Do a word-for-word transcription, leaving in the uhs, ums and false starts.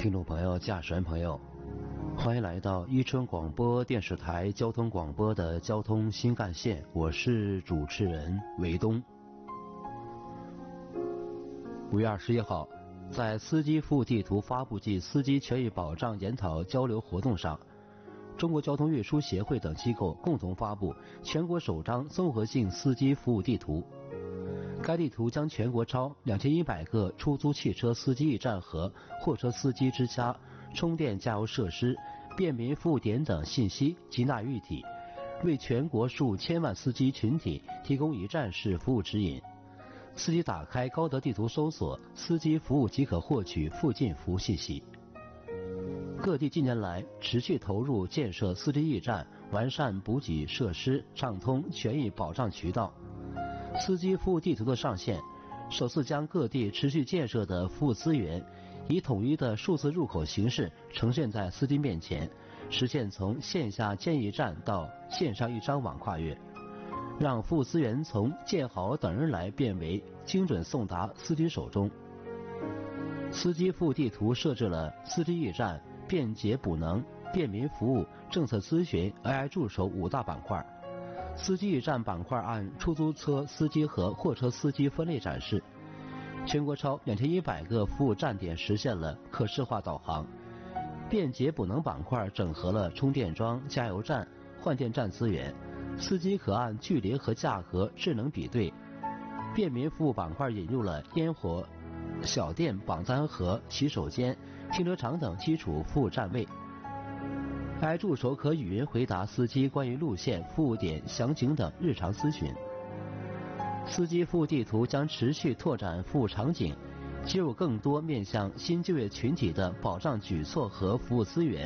听众朋友、驾驶员朋友，欢迎来到伊春广播电视台交通广播的交通新干线，我是主持人韦东。五月二十一号，在司机服务地图发布暨司机权益保障研讨交流活动上，中国交通运输协会等机构共同发布全国首张综合性司机服务地图。该地图将全国超两千一百个出租汽车司机驿站和货车司机之家、充电加油设施、便民服务点等信息集纳于一体，为全国数千万司机群体提供一站式服务指引。司机打开高德地图搜索司机服务即可获取附近服务信息。各地近年来持续投入建设司机驿站，完善补给设施，畅通权益保障渠道。司机服务地图的上线，首次将各地持续建设的服务资源以统一的数字入口形式呈现在司机面前，实现从线下建驿站到线上一张网跨越，让服务资源从建好等人来变为精准送达司机手中。司机服务地图设置了司机驿站、便捷补能、便民服务、政策咨询、A I 助手五大板块。司机驿站板块按出租车司机和货车司机分类展示，全国超两千一百个服务站点实现了可视化导航。便捷补能板块整合了充电桩、加油站、换电站资源，司机可按距离和价格智能比对。便民服务板块引入了烟火、小店、榜单和洗手间、停车场等基础服务站位。A I 助手可语音回答司机关于路线、服务点详情等日常咨询。司机服务地图将持续拓展服务场景，接入更多面向新就业群体的保障举措和服务资源。